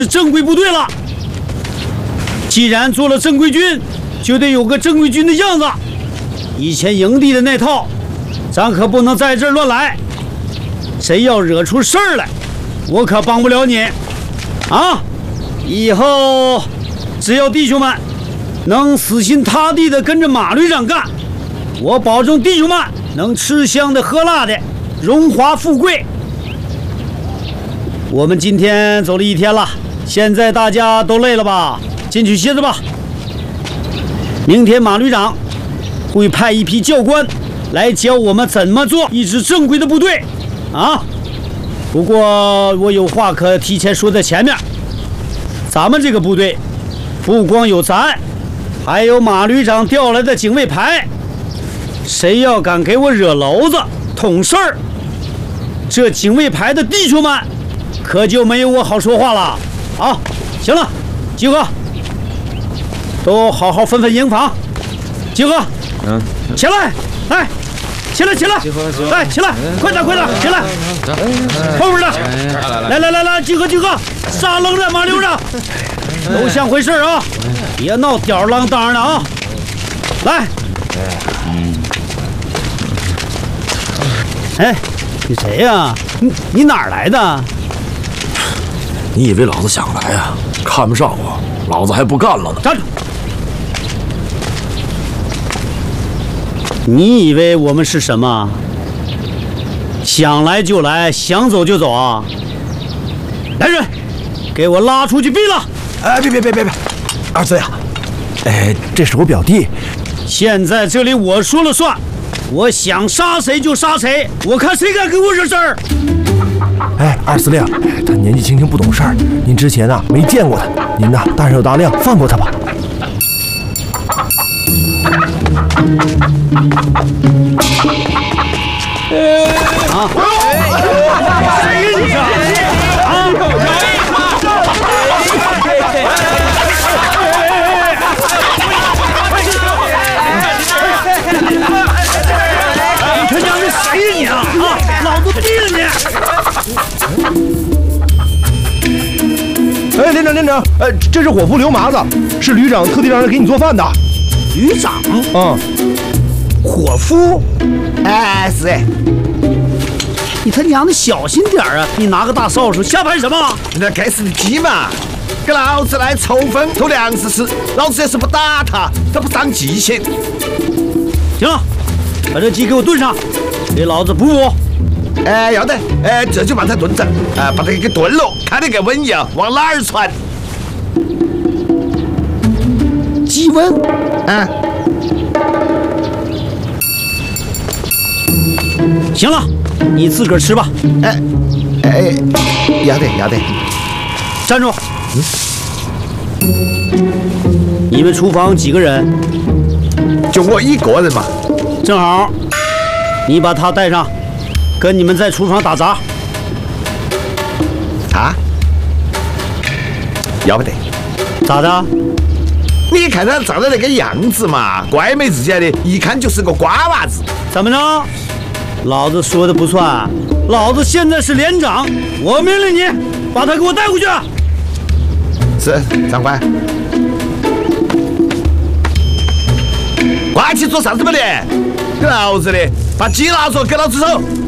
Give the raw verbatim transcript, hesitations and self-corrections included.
正规部队了。既然做了正规军，就得有个正规军的样子。以前营地的那套，咱可不能在这儿乱来。谁要惹出事儿来，我可帮不了你。啊！以后只要弟兄们能死心塌地的跟着马旅长干，我保证弟兄们能吃香的喝辣的，荣华富贵。我们今天走了一天了，现在大家都累了吧？进去歇着吧。明天马旅长会派一批教官来教我们怎么做一支正规的部队啊。不过我有话可提前说在前面，咱们这个部队不光有咱，还有马旅长调来的警卫排。谁要敢给我惹娄子捅事儿，这警卫排的弟兄们可就没有我好说话了。好，行了，集合，都好好分分营房。集合，嗯，起来，来，起来，起来，来，起来，快点，快点，起来，后边的，来来来来，集合集合，杀愣着马溜着，都像回事啊，别闹吊儿郎当的啊，来，哎，你谁呀？你你哪儿来的？ 你以为老子想来呀？看不上我，老子还不干了呢！ 站住！你以为我们是什么？想来就来，想走就走啊！来人，给我拉出去毙了！ 哎，别别别别别，二子呀，哎，这是我表弟。 现在这里我说了算，我想杀谁就杀谁，我看谁敢给我惹事儿！ 哎，二司令，他年纪轻轻不懂事儿，您之前啊没见过他，您呐大人有大量，放过他吧。 啊！谁你啊？啊！你他娘的谁你啊？啊！老子毙了你！ 哎，连长连长，呃，这是伙夫刘麻子，是旅长特地让人给你做饭的。 旅长？ 嗯。 伙夫？哎，是哎。你他娘的小心点啊！你拿个大扫帚瞎拍什么？ 那该死的鸡嘛！给老子来抽风偷粮食吃，老子要是不打他，他不长记性。 行了，把这鸡给我炖上，给老子补补。 哎，要得，哎，这就把它炖着，啊，把它给炖了，看那个瘟疫啊往哪儿传。 鸡瘟？ 啊。 行了，你自个儿吃吧。 哎哎，要得要得。 站住！嗯，你们厨房几个人？ 就我一个人嘛。 正好，你把他带上，跟你们在厨房打杂。 他？要不得。 咋的？ 你看他长得那个样子嘛，怪美自家的，一看就是个瓜娃子。 怎么着？老子说的不算，老子现在是连长，我命令你把他给我带回去。 是，长官。挂起做啥子不得？给老子的，把鸡拿着，给老子走。